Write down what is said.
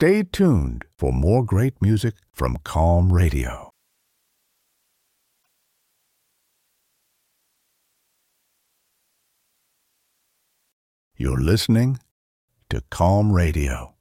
Stay tuned for more great music from Calm Radio. You're listening to Calm Radio.